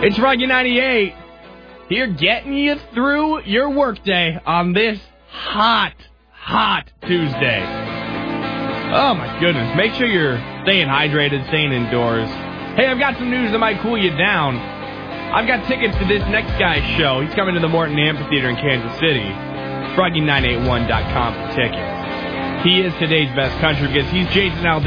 It's Froggy 98 here getting you through your workday on this hot Tuesday. Oh, my goodness. Make sure you're staying hydrated, staying indoors. Hey, I've got some news that might cool you down. I've got tickets to this next guy's show. He's coming to the Morton Amphitheater in Kansas City. Froggy981.com for tickets. He is today's best country because he's Jason Aldean.